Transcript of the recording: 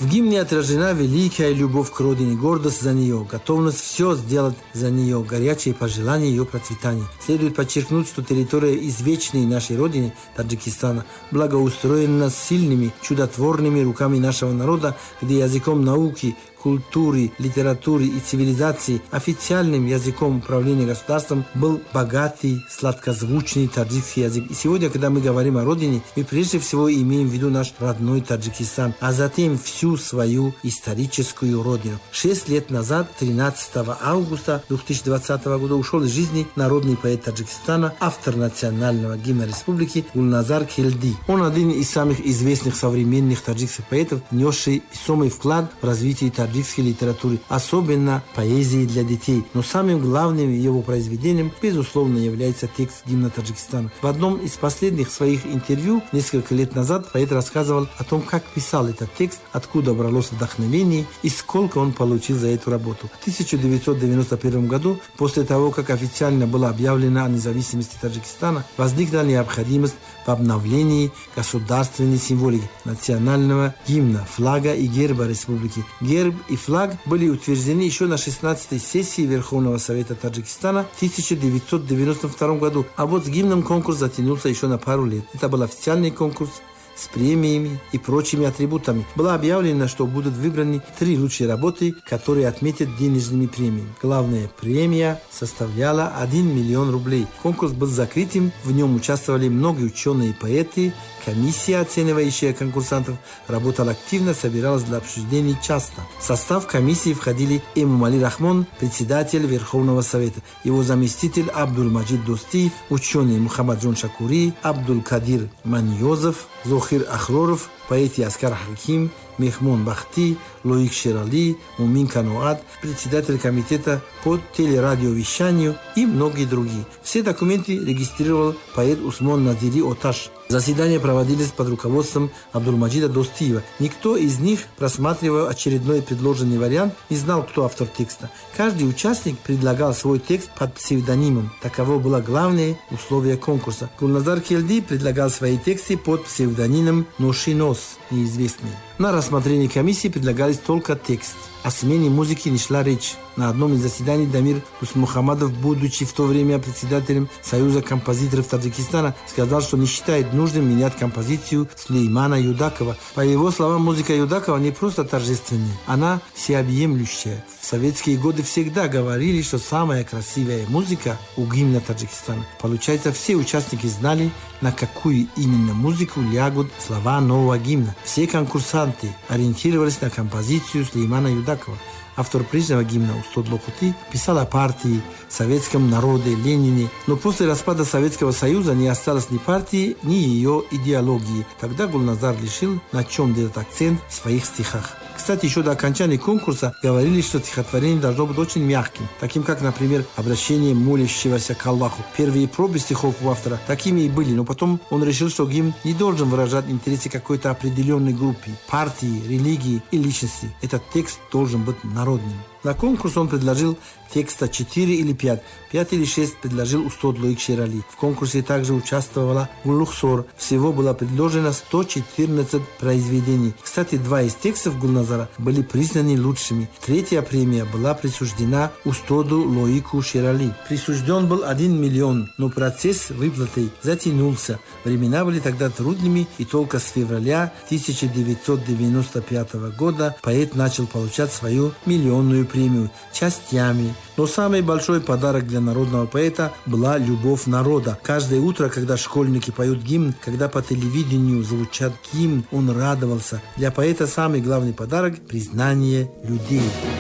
В гимне отражена великая любовь к родине, гордость за нее, готовность все сделать за нее, горячие пожелания ее процветания. Следует подчеркнуть, что территория извечной нашей родины, Таджикистана, благоустроена сильными, чудотворными руками нашего народа, где языком науки, культуры, литературы и цивилизации официальным языком управления государством был богатый, сладкозвучный таджикский язык. И сегодня, когда мы говорим о родине, мы прежде всего имеем в виду наш родной Таджикистан, а затем всю свою историческую родину. 6 лет назад, 13 августа 2020 года, ушел из жизни народный поэт Таджикистана, автор национального гимна республики Гульназар Келди. Он один из самых известных современных таджикских поэтов, внесший весомый вклад в развитие таджикской литературы, особенно поэзии для детей. Но самым главным его произведением, безусловно, является текст гимна Таджикистана. В одном из последних своих интервью несколько лет назад поэт рассказывал о том, как писал этот текст, откуда бралось вдохновение и сколько он получил за эту работу. В 1991 году, после того, как официально была объявлена о независимости Таджикистана, возникла необходимость в обновлении государственной символики, национального гимна, флага и герба республики. Герб и флаг были утверждены еще на 16-й сессии Верховного Совета Таджикистана в 1992 году, а вот с гимном конкурс затянулся еще на пару лет. Это был официальный конкурс с премиями и прочими атрибутами. Было объявлено, что будут выбраны 3 лучшие работы, которые отметят денежными премиями. Главная премия составляла 1 миллион рублей. Конкурс был закрытым, в нем участвовали многие ученые и поэты. Комиссия, оценивающая конкурсантов, работала активно, собиралась для обсуждений часто. В состав комиссии входили Эмомали Рахмон, председатель Верховного Совета, его заместитель Абдул-Маджид Достиев, ученый Мухаммад-Джон Шакури, Абдул-Кадир Маньозов, Зохир Ахроров, поэты Аскар Хаким, Мехмон Бахти, Лоик Шерали, Мумин Кануат, председатель комитета по телерадиовещанию и многие другие. Все документы регистрировал поэт Усмон Надири Оташ. Заседания проводились под руководством Абдул-Маджида Достиева. Никто из них, просматривая очередной предложенный вариант, не знал, кто автор текста. Каждый участник предлагал свой текст под псевдонимом. Таково было главное условие конкурса. Гульназар Келди предлагал свои тексты под псевдонимом Ношинос, неизвестный. На рассмотрение комиссии предлагались только текст. О смене музыки не шла речь. На одном из заседаний Дамир Усмухамадов, будучи в то время председателем Союза композиторов Таджикистана, сказал, что не считает нужным менять композицию Сулеймана Юдакова. По его словам, музыка Юдакова не просто торжественная, она всеобъемлющая. В советские годы всегда говорили, что самая красивая музыка у гимна Таджикистана. Получается, все участники знали, на какую именно музыку лягут слова нового гимна. Все конкурсанты ориентировались на композицию Сулеймана Юдакова. Автор прежнего гимна Устод Локути писал о партии, советском народе, Ленине, но после распада Советского Союза не осталось ни партии, ни ее идеологии. Тогда Гульназар решил, на чем делать акцент в своих стихах. Кстати, еще до окончания конкурса говорили, что стихотворение должно быть очень мягким, таким как, например, обращение молящегося к Аллаху. Первые пробы стихов у автора такими и были, но потом он решил, что гимн не должен выражать интересы какой-то определенной группе, партии, религии и личности. Этот текст должен быть народным. На конкурс он предложил текста 4 или 5. 5 или 6 предложил Устод Лоик Шерали. В конкурсе также участвовала Гуллухсор. Всего было предложено 114 произведений. Кстати, 2 из текстов Гульназара были признаны лучшими. 3-я премия была присуждена Устоду Лоику Шерали. Присужден был 1 миллион, но процесс выплаты затянулся. Времена были тогда трудными, и только с февраля 1995 года поэт начал получать свою миллионную премию частями. Но самый большой подарок для народного поэта была любовь народа. Каждое утро, когда школьники поют гимн, когда по телевидению звучат гимн, он радовался. Для поэта самый главный подарок – признание людей.